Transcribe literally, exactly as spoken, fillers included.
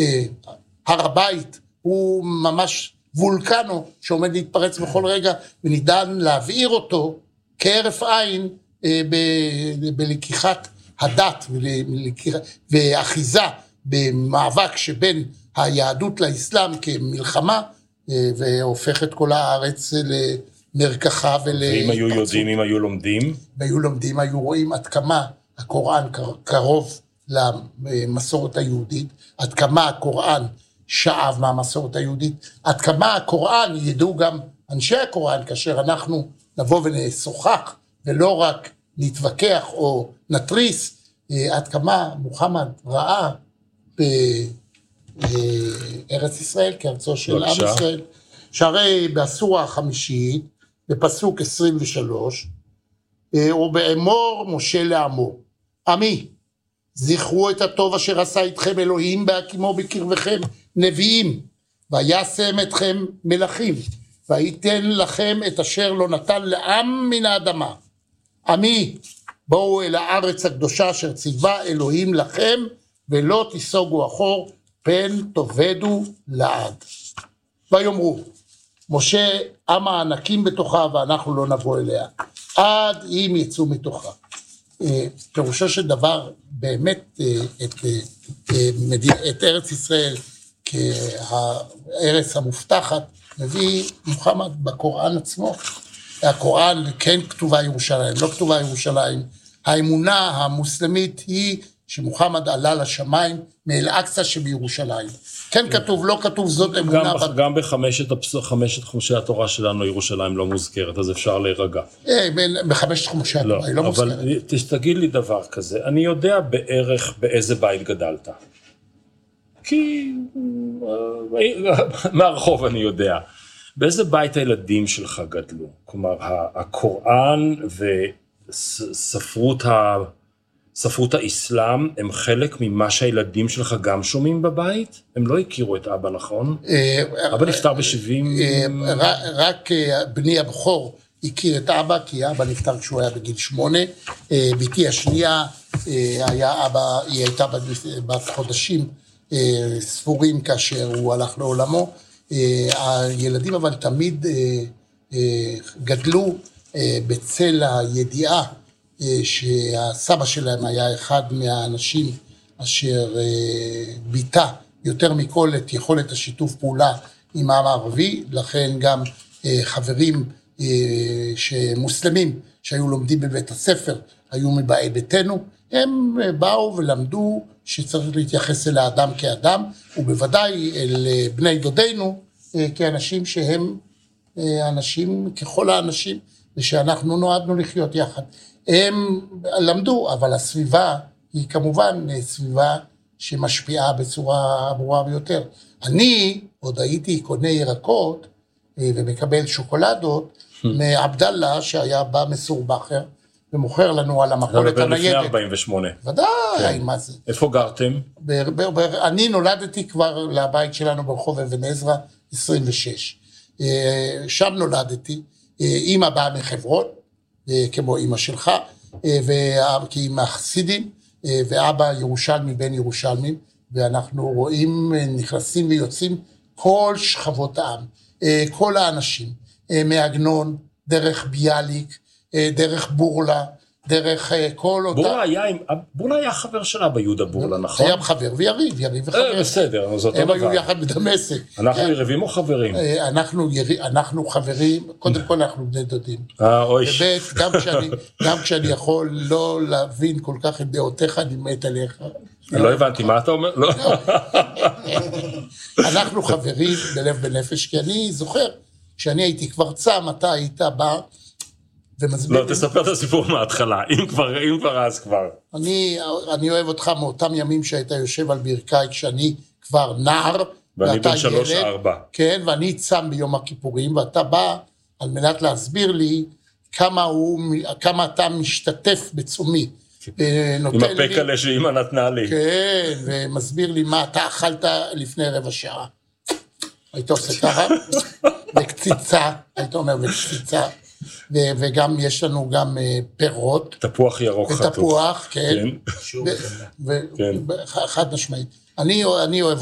הר הבית הוא ממש וולקנו שעומד להתפרץ בכל רגע, וניתן להבעיר אותו כהרף עין בלקיחת הדת ואחיזה במאבק שבין היהדות לאסלאם כמלחמה, והופך את כל הארץ למרקחה ולהתפרצות. ואם היו יודעים, אם היו לומדים? והיו לומדים, היו רואים עד כמה הקוראן קרוב למסורת היהודית, עד כמה הקוראן שאב מהמסורת היהודית, עד כמה הקוראן, ידעו גם אנשי הקוראן, כאשר אנחנו נבוא ונשוחח, ולא רק נתווכח או נטריס, עד כמה מוחמד ראה בארץ ישראל, כארצו של עם ישראל, שהרי בסורה החמישית, בפסוק עשרים ושלוש, ובאמור משה לעמו, עמי, זכרו את הטוב אשר עשה איתכם אלוהים בהקימו בקרבכם נביאים, וישם אתכם מלכים, וייתן לכם את אשר לא נתן לעם מן האדמה. עמי, בואו אל הארץ הקדושה אשר ציווה אלוהים לכם, ולא תיסוגו אחור, פן תאבדו לעד. ויאמרו, משה עם הענקים בתוכה, ואנחנו לא נבוא אליה, עד אם יצאו מתוכה. פירושו של דבר, באמת את, את ארץ ישראל כהארץ המובטחת, מביא מוחמד בקוראן עצמו. הקוראן כן כתובה ירושלים, לא כתובה ירושלים. האמונה המוסלמית היא שמוחמד עלה לשמיים מאל-אקצא שבירושלים. כן כתוב, לא כתוב, זאת אמונה. גם, גם בחמשת חמשת חומשי התורה שלנו ירושלים לא מוזכרת, אז אפשר להירגע. בחמשת חומשי התורה היא לא מוזכרת. אבל תגיד לי דבר כזה, אני יודע בערך באיזה בית גדלת. כי מהרחוב אני יודע. באיזה בית הילדים שלך גדלו? כלומר, הקוראן וספרות ה... ספרות האסלאם הם חלק ממה שהילדים שלך גם שומעים בבית? הם לא הכירו את אבא, נכון? אבא נפטר בשבעים... רק בני הבכור הכיר את אבא, כי אבא נפטר כשהוא היה בגיל שמונה. ביתי השנייה היה אבא, היא הייתה בחודשים ספורים כאשר הוא הלך לעולמו. הילדים אבל תמיד גדלו בצל הידיעה שהסבא שלהם היה אחד מהאנשים אשר ביטא יותר מכל את יכולת השיתוף פעולה עם העם הערבי, לכן גם חברים שמוסלמים שהיו לומדים בבית הספר, היו מבאי ביתנו, הם באו ולמדו שצריך להתייחס אל האדם כאדם, ובוודאי אל בני דודינו כאנשים שהם אנשים ככל האנשים, ושאנחנו נועדנו לחיות יחד. הם למדו, אבל הסביבה היא כמובן סביבה שמשפיעה בצורה ברורה ביותר. אני עוד הייתי קונה ירקות ומקבל שוקולדות מעבדאללה שהיה בא מסורבחר ומוכר לנו על המכולת הניידת. לפני ארבעים ושמונה. ודאי, מה זה? איפה גרתם? אני נולדתי כבר לבית שלנו ברחוב אבן עזרא עשרים ושש. שם נולדתי, אמא באה מחברון, כמו אמא שלך, כי אמא חסידים, ואבא ירושלמי בן ירושלמים, ואנחנו רואים, נכנסים ויוצאים כל שכבות העם, כל האנשים, מעגנון, דרך ביאליק, דרך בורלה, דרך כל אותה... בורלה היה, בורלה היה חבר שלה ביהודה בורלה, נכון? היה חבר ויריב, יריב וחבר. בסדר, זאת הם היו יחד בדמשק. אנחנו יריבים או חברים? אנחנו חברים, קודם כל אנחנו בני דודים. אה, אוי. ובית, גם כשאני יכול לא להבין כל כך את דעותיך, אני מת עליך. לא הבנתי, מה אתה אומר? לא. אנחנו חברים בלב בנפש, כי אני זוכר, כשאני הייתי כבר צם, אתה היית בא, לא, תספר את הסיפור מההתחלה, אם כבר, אם כבר אז כבר. אני, אני אוהב אותך מאותם ימים שהיית יושב על ברכי, כשאני כבר נער, ואני בן שלוש ארבע. כן, ואני צם ביום הכיפורים, ואתה בא על מנת להסביר לי כמה, הוא, כמה אתה משתתף בצומי. עם הפקלה שאמא נתנה לי. כן, ומסביר לי מה אתה אכלת לפני רבע שעה. היית עושה ככה, בקציצה, היית אומר בקציצה. וגם יש לנו גם פירות. תפוח ירוק חתוך. ותפוח, כן. חד משמעית. אני אוהב